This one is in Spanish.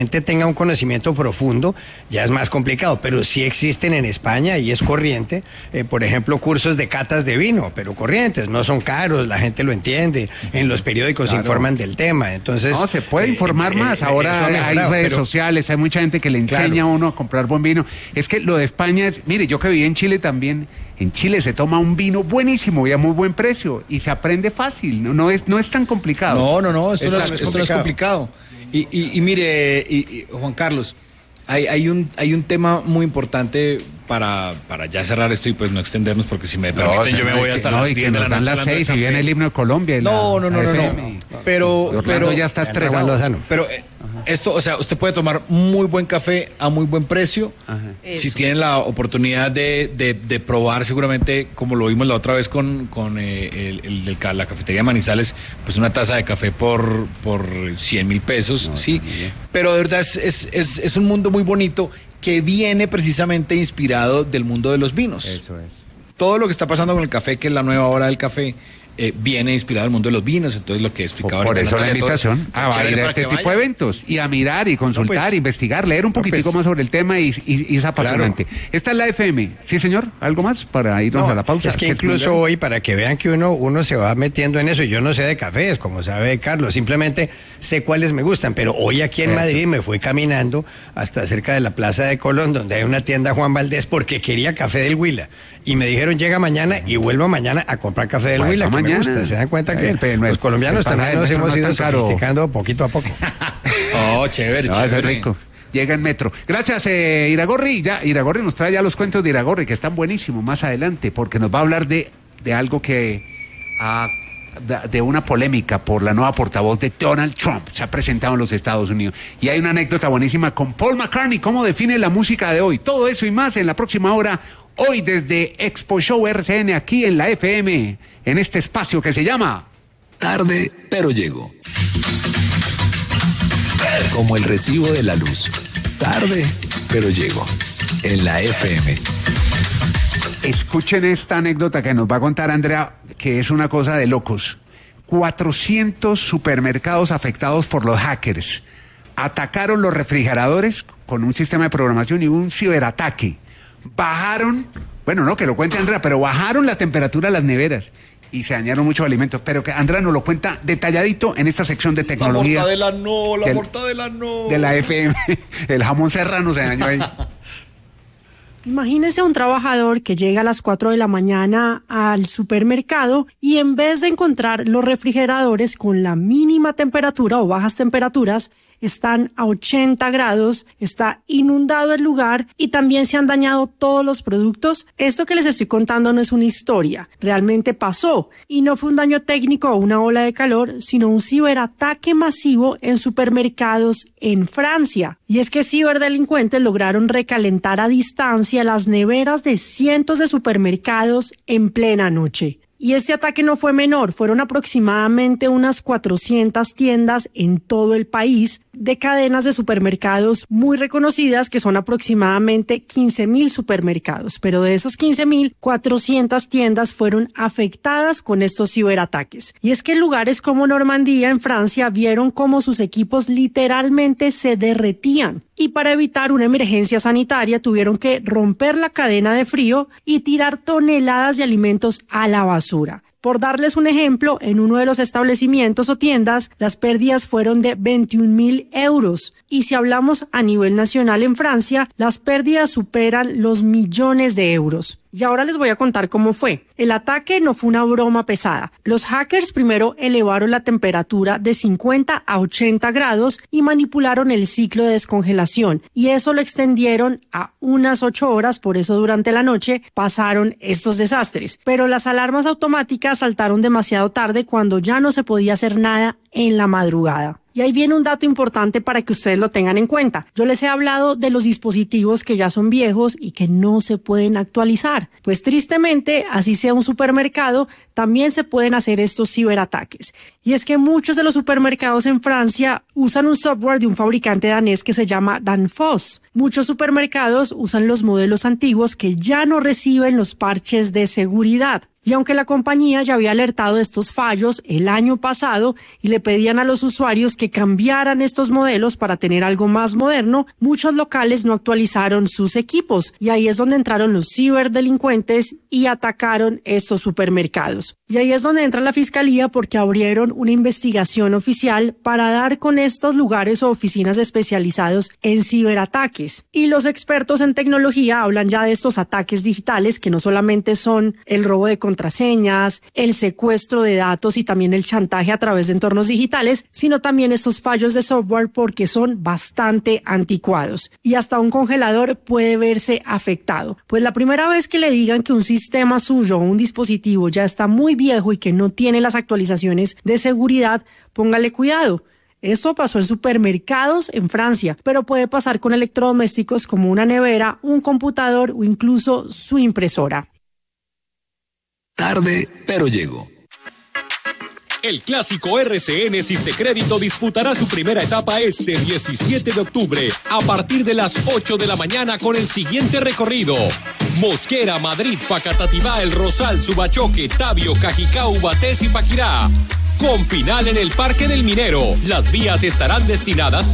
tenga un conocimiento profundo, ya es más complicado, pero sí existen en España y es corriente, por ejemplo, cursos de catas de vino, pero corrientes, no son caros, la gente lo entiende, en los periódicos se informan del tema, entonces... No, se puede informar más, ahora hay redes sociales, hay mucha gente que le enseña a uno a comprar buen vino. Es que lo de España es, mire, yo que viví en Chile también, en Chile se toma un vino buenísimo y a muy buen precio, y se aprende fácil, no es tan complicado. No, esto no es complicado. Y mire, Juan Carlos, hay un tema muy importante para ya cerrar esto y pues no extendernos, porque si me permiten yo me voy hasta las 10 de la noche. Las 6 y viene el himno de Colombia. No. Pero ya está estresado. Pero esto, o sea, usted puede tomar muy buen café a muy buen precio. Si tienen la oportunidad de probar, seguramente, como lo vimos la otra vez con la cafetería Manizales, pues una taza de café por 100,000 pesos, sí. Pero de verdad es un mundo muy bonito que viene precisamente inspirado del mundo de los vinos. Eso es. Todo lo que está pasando con el café, que es la nueva hora del café, viene inspirado del mundo de los vinos, entonces lo que explicaba por eso la invitación a ir a este tipo de eventos y a mirar y consultar, investigar, leer un poquitico más sobre el tema y es apasionante. Claro. Esta es la FM. Sí, señor, ¿algo más para irnos a la pausa? Es que incluso hoy, para que vean que uno se va metiendo en eso, yo no sé de cafés, como sabe Carlos, simplemente sé cuáles me gustan, pero hoy aquí en Madrid me fui caminando hasta cerca de la Plaza de Colón, donde hay una tienda Juan Valdés, porque quería café del Huila. Y me dijeron, llega mañana y vuelvo mañana a comprar café del Huila, que me gusta. ¿Se dan cuenta que los colombianos también nos hemos ido sofisticando poquito a poco? Chévere. Es rico. Llega en metro. Gracias, Iragorri. Iragorri nos trae ya los cuentos de Iragorri, que están buenísimos más adelante, porque nos va a hablar de algo que... de una polémica por la nueva portavoz de Donald Trump. Se ha presentado en los Estados Unidos. Y hay una anécdota buenísima con Paul McCartney, cómo define la música de hoy. Todo eso y más en la próxima hora. Hoy desde Expo Show RCN, aquí en la FM, en este espacio que se llama Tarde, pero llego. Como el recibo de la luz. Tarde, pero llego. En la FM. Escuchen esta anécdota que nos va a contar Andrea, que es una cosa de locos. 400 supermercados afectados por los hackers. Atacaron los refrigeradores con un sistema de programación y un ciberataque. Bajaron, que lo cuente Andrea, pero bajaron la temperatura de las neveras y se dañaron muchos alimentos. Pero que Andrea nos lo cuenta detalladito en esta sección de tecnología. La mortadela no. De la FM. El jamón serrano se dañó ahí. Imagínese un trabajador que llega a las 4 de la mañana al supermercado y en vez de encontrar los refrigeradores con la mínima temperatura o bajas temperaturas, están a 80 grados, está inundado el lugar y también se han dañado todos los productos. Esto que les estoy contando no es una historia, realmente pasó y no fue un daño técnico o una ola de calor, sino un ciberataque masivo en supermercados en Francia. Y es que ciberdelincuentes lograron recalentar a distancia las neveras de cientos de supermercados en plena noche. Y este ataque no fue menor, fueron aproximadamente unas 400 tiendas en todo el país de cadenas de supermercados muy reconocidas, que son aproximadamente 15,000 supermercados. Pero de esos 15,000, 400 tiendas fueron afectadas con estos ciberataques. Y es que en lugares como Normandía, en Francia, vieron cómo sus equipos literalmente se derretían. Y para evitar una emergencia sanitaria tuvieron que romper la cadena de frío y tirar toneladas de alimentos a la basura. Por darles un ejemplo, en uno de los establecimientos o tiendas, las pérdidas fueron de 21,000 euros. Y si hablamos a nivel nacional en Francia, las pérdidas superan los millones de euros. Y ahora les voy a contar cómo fue. El ataque no fue una broma pesada. Los hackers primero elevaron la temperatura de 50 a 80 grados y manipularon el ciclo de descongelación. Y eso lo extendieron a unas 8 horas, por eso durante la noche pasaron estos desastres. Pero las alarmas automáticas saltaron demasiado tarde cuando ya no se podía hacer nada en la madrugada. Y ahí viene un dato importante para que ustedes lo tengan en cuenta. Yo les he hablado de los dispositivos que ya son viejos y que no se pueden actualizar. Pues tristemente, así sea un supermercado, también se pueden hacer estos ciberataques. Y es que muchos de los supermercados en Francia usan un software de un fabricante danés que se llama Danfoss. Muchos supermercados usan los modelos antiguos que ya no reciben los parches de seguridad. Y aunque la compañía ya había alertado de estos fallos el año pasado y le pedían a los usuarios que cambiaran estos modelos para tener algo más moderno, muchos locales no actualizaron sus equipos y ahí es donde entraron los ciberdelincuentes y atacaron estos supermercados. Y ahí es donde entra la fiscalía porque abrieron una investigación oficial para dar con estos lugares o oficinas especializados en ciberataques. Y los expertos en tecnología hablan ya de estos ataques digitales que no solamente son el robo de contraseñas, el secuestro de datos y también el chantaje a través de entornos digitales, sino también estos fallos de software porque son bastante anticuados. Y hasta un congelador puede verse afectado. Pues la primera vez que le digan que un sistema suyo o un dispositivo ya está muy viejo y que no tiene las actualizaciones de seguridad, póngale cuidado. Esto pasó en supermercados en Francia, pero puede pasar con electrodomésticos como una nevera, un computador o incluso su impresora. Tarde, pero llego. El clásico RCN Sistecrédito disputará su primera etapa este 17 de octubre a partir de las 8 de la mañana con el siguiente recorrido: Mosquera, Madrid, Facatativá, El Rosal, Subachoque, Tabio, Cajicá, Ubatés y Paquirá. Con final en el Parque del Minero. Las vías estarán destinadas